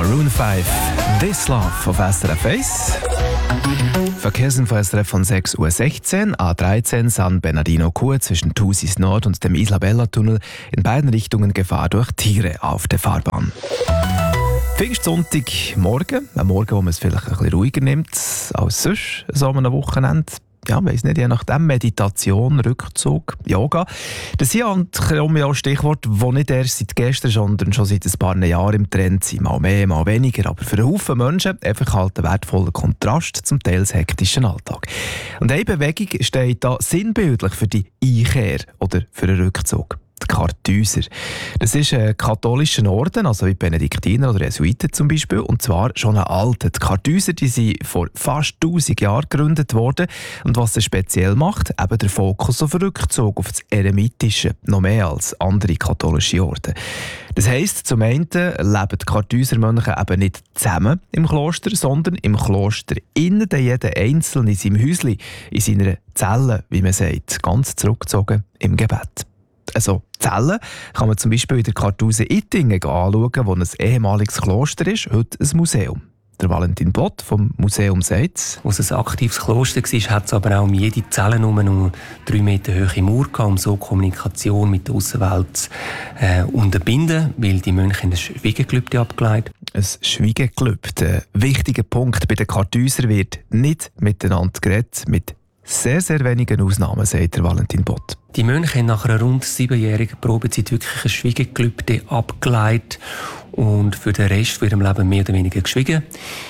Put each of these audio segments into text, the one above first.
Maroon 5, This Love auf SRF 1. Verkehrsinfo SRF von 6:16 Uhr, A13 San Bernardino Kur zwischen Thusis Nord und dem Isla Bella Tunnel. In beiden Richtungen Gefahr durch Tiere auf der Fahrbahn. Pfingstsonntag morgen, ein Morgen, wo man es vielleicht ein bisschen ruhiger nimmt als sonst so am Wochenende. Ja, weiss nicht, je nachdem, Meditation, Rückzug, Yoga. Das sind ja Stichworte, die nicht erst seit gestern, sondern schon seit ein paar Jahren im Trend sind. Mal mehr, mal weniger. Aber für einen Haufen Menschen einfach halt ein wertvoller Kontrast zum teils hektischen Alltag. Und eine Bewegung steht da sinnbildlich für die Einkehr oder für einen Rückzug. Die Kartäuser. Das ist ein katholischer Orden, also wie Benediktiner oder Jesuiten zum Beispiel, und zwar schon ein alter. Die Kartäuser, die sind vor fast 1000 Jahren gegründet worden. Und was sie speziell macht, eben der Fokus auf Rückzug, auf das Eremitische, noch mehr als andere katholische Orden. Das heisst, zum einen leben die Kartäusermönche eben nicht zusammen im Kloster, sondern im Kloster innen, jeder einzeln in seinem Häuschen, in seiner Zelle, wie man sagt, ganz zurückgezogen im Gebet. Also Zellen kann man zum Beispiel in der Kartause Ittingen anschauen, wo ein ehemaliges Kloster ist, heute ein Museum. Der Valentin Bott vom Museum sagt, als es ein aktives Kloster war, hat es aber auch um jede Zelle nur 3 Meter hohe Mauer gehabt, um so Kommunikation mit der Aussenwelt zu unterbinden, weil die Mönche ein Schweigegelübde abgelegt. Ein Schweigegelübde. Ein wichtiger Punkt bei den Kartäusern wird nicht miteinander geredet, mit sehr, sehr wenigen Ausnahmen, sagt der Valentin Bott. Die Mönche haben nach einer rund 7-jährigen Probezeit wirklich ein Schweigegelübde abgeleitet und für den Rest von ihrem Leben mehr oder weniger geschwiegen.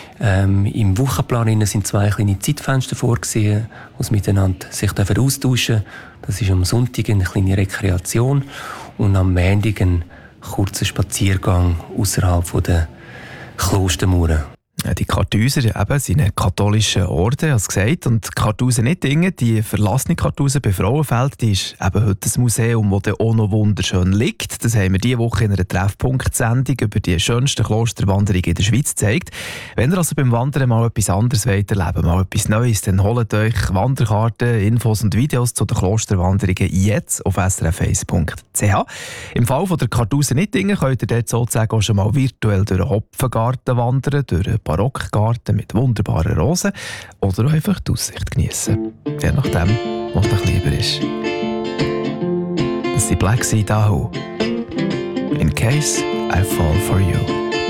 Im Wochenplan sind 2 kleine Zeitfenster vorgesehen, wo sie miteinander sich austauschen dürfen. Das ist am Sonntag eine kleine Rekreation und am Montag ein kurzer Spaziergang außerhalb der Klostermauern. Die Kartäuser eben, sind ein katholischer Orden, als gesagt. Und die Kartause Ittingen, die verlassene Kartause bei Frauenfeld, die ist eben heute ein Museum, das auch noch wunderschön liegt. Das haben wir diese Woche in einer Treffpunkt-Sendung über die schönsten Klosterwanderungen in der Schweiz gezeigt. Wenn ihr also beim Wandern mal etwas anderes erleben, mal etwas Neues, dann holt euch Wanderkarten, Infos und Videos zu den Klosterwanderungen jetzt auf srf1.ch. Im Fall von der Kartause Ittingen könnt ihr dort sozusagen auch schon mal virtuell durch einen Hopfengarten wandern, durch einen Barockgarten mit wunderbaren Rosen oder auch einfach die Aussicht geniessen. Je nachdem, was euch lieber ist. Das ist Black Sea Dahu. In case I fall for you.